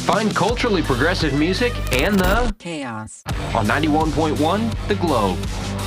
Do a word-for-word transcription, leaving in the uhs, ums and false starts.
Find culturally progressive music and the chaos on ninety-one point one The Globe.